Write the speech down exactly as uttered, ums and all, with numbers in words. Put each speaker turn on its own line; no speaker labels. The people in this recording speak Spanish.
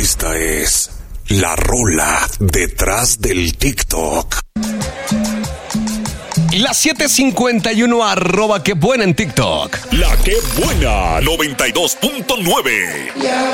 Esta es la rola detrás del TikTok.
Las siete cincuenta y uno, arroba qué buena en TikTok.
La que buena, noventa y dos punto nueve.